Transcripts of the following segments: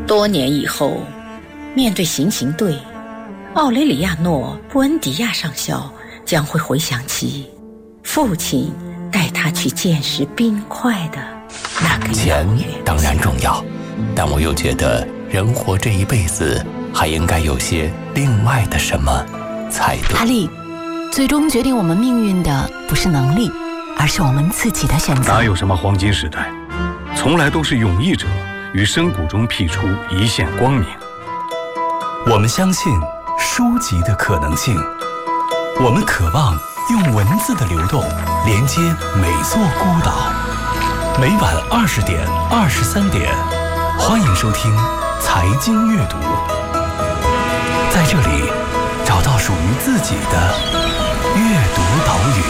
多年以后，面对行刑队，奥雷里亚诺·布恩迪亚上校将会回想起父亲带他去见识冰块的那个钱当然重要，但我又觉得人活这一辈子还应该有些另外的什么才对。 阿力，最终决定我们命运的不是能力，而是我们自己的选择。 哪有什么黄金时代，从来都是勇毅者于深谷中辟出一线光明。 我们相信书籍的可能性，我们渴望用文字的流动连接每座孤岛。每晚20点、23点，欢迎收听财经阅读，在这里找到属于自己的阅读岛屿。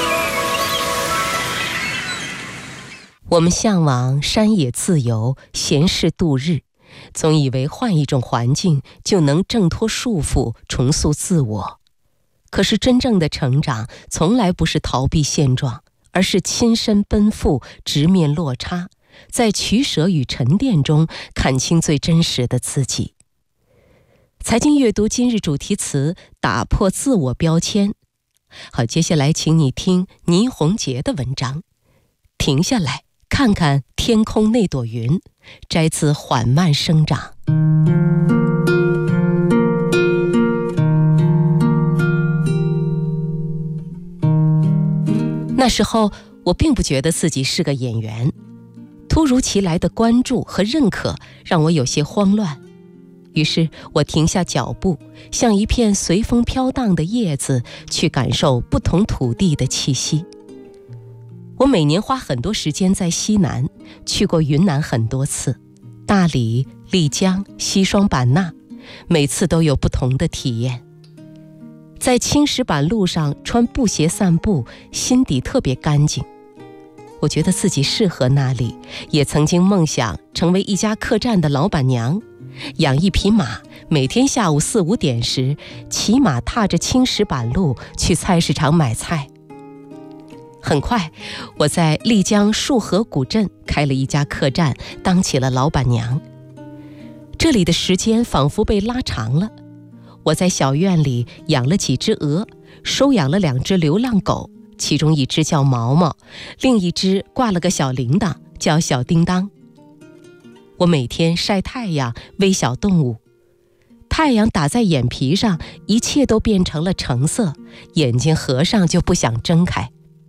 我们向往山野自由，闲适度日，总以为换一种环境就能挣脱束缚，重塑自我。可是真正的成长从来不是逃避现状，而是亲身奔赴，直面落差，在取舍与沉淀中看清最真实的自己。财经阅读今日主题词：打破自我标签。好，接下来请你听倪虹洁的文章。停下来，看看天空那朵云，摘自《缓慢生长》。那时候我并不觉得自己是个演员，突如其来的关注和认可让我有些慌乱。于是我停下脚步，像一片随风飘荡的叶子，去感受不同土地的气息。我每年花很多时间在西南，去过云南很多次，大理、丽江、西双版纳，每次都有不同的体验。在青石板路上穿布鞋散步，心底特别干净。我觉得自己适合那里，也曾经梦想成为一家客栈的老板娘，养一匹马，每天下午4、5点时，骑马踏着青石板路去菜市场买菜。很快，我在丽江束河古镇开了一家客栈，当起了老板娘。这里的时间仿佛被拉长了。我在小院里养了几只鹅，收养了2只流浪狗，其中一只叫毛毛，另一只挂了个小铃铛，叫小叮当。我每天晒太阳，喂小动物。太阳打在眼皮上，一切都变成了橙色，眼睛合上就不想睁开。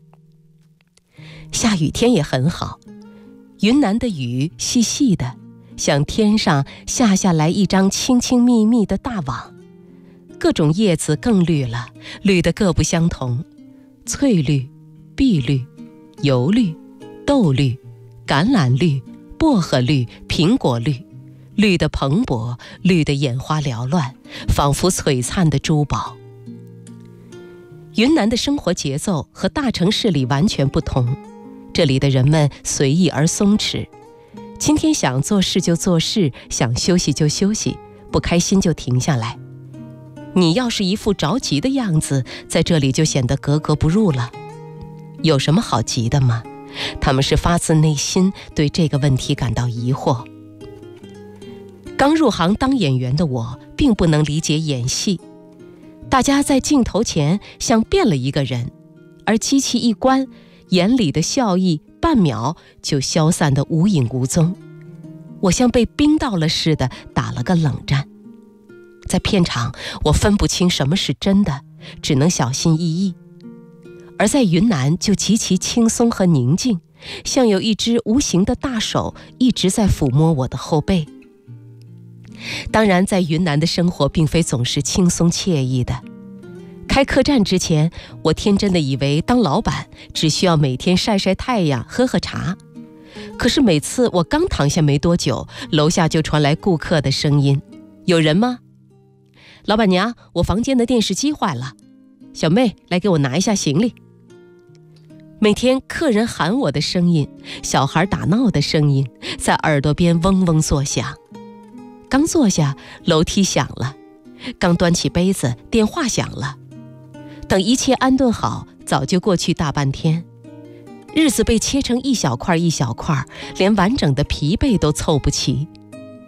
下雨天也很好，云南的雨细细的，像天上下来一张轻轻密密的大网。各种叶子更绿了，绿得各不相同，翠绿、碧绿、油绿、豆绿、橄榄绿、薄荷绿、苹果绿，绿得蓬勃，绿得眼花缭乱，仿佛璀璨的珠宝。云南的生活节奏和大城市里完全不同，这里的人们随意而松弛，今天想做事就做事，想休息就休息，不开心就停下来。你要是一副着急的样子，在这里就显得格格不入了。有什么好急的吗？他们是发自内心对这个问题感到疑惑。刚入行当演员的我，并不能理解演戏。大家在镜头前像变了一个人，而机器一关，眼里的笑意半秒就消散得无影无踪。我像被冰到了似的，打了个冷战。在片场，我分不清什么是真的，只能小心翼翼。而在云南就极其轻松和宁静，像有一只无形的大手一直在抚摸我的后背。当然，在云南的生活并非总是轻松惬意的。开客栈之前，我天真的以为当老板只需要每天晒晒太阳，喝喝茶。可是每次我刚躺下没多久，楼下就传来顾客的声音：有人吗？老板娘，我房间的电视机坏了，小妹来给我拿一下行李。每天客人喊我的声音，小孩打闹的声音在耳朵边嗡嗡作响。刚坐下，楼梯响了，刚端起杯子，电话响了。等一切安顿好，早就过去大半天。日子被切成一小块一小块，连完整的疲惫都凑不齐。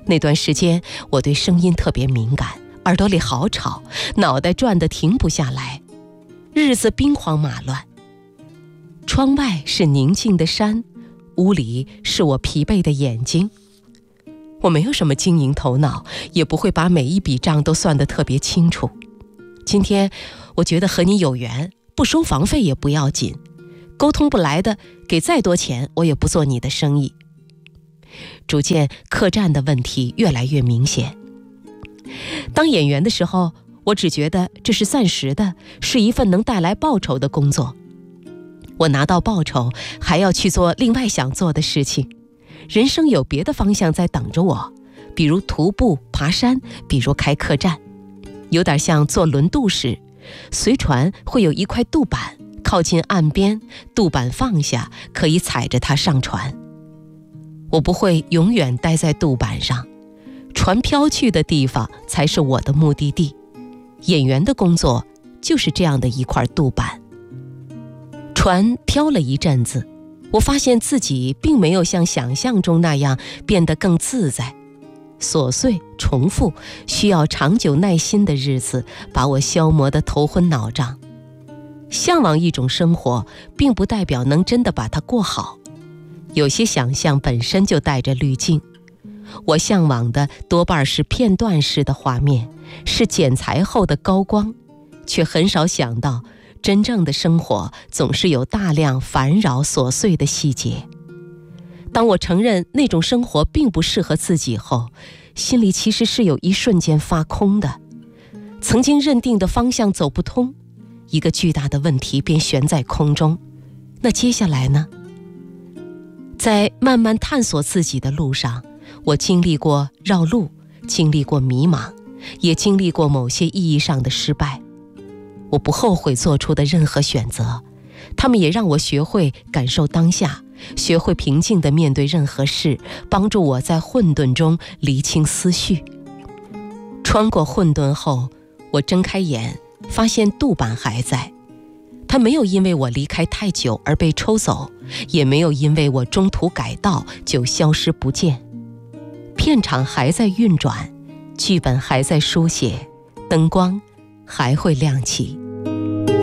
那段时间我对声音特别敏感，耳朵里好吵，脑袋转得停不下来，日子兵荒马乱。窗外是宁静的山，屋里是我疲惫的眼睛。我没有什么经营头脑，也不会把每一笔账都算得特别清楚。今天我觉得和你有缘，不收房费也不要紧，沟通不来的，给再多钱我也不做你的生意。逐渐客栈的问题越来越明显。当演员的时候，我只觉得这是暂时的，是一份能带来报酬的工作。我拿到报酬，还要去做另外想做的事情。人生有别的方向在等着我，比如徒步、爬山，比如开客栈。有点像坐轮渡时，随船会有一块渡板，靠近岸边，渡板放下，可以踩着它上船。我不会永远待在渡板上，船飘去的地方才是我的目的地。演员的工作就是这样的一块渡板。船飘了一阵子，我发现自己并没有像想象中那样变得更自在。琐碎、重复、需要长久耐心的日子把我消磨得头昏脑胀。向往一种生活，并不代表能真的把它过好。有些想象本身就带着滤镜，我向往的多半是片段式的画面，是剪裁后的高光，却很少想到真正的生活总是有大量烦扰琐碎的细节。当我承认那种生活并不适合自己后，心里其实是有一瞬间发空的。曾经认定的方向走不通，一个巨大的问题便悬在空中。那接下来呢？在慢慢探索自己的路上，我经历过绕路，经历过迷茫，也经历过某些意义上的失败。我不后悔做出的任何选择，他们也让我学会感受当下，学会平静地面对任何事，帮助我在混沌中厘清思绪。穿过混沌后，我睁开眼，发现渡板还在。它没有因为我离开太久而被抽走，也没有因为我中途改道就消失不见。片场还在运转，剧本还在书写，灯光还会亮起。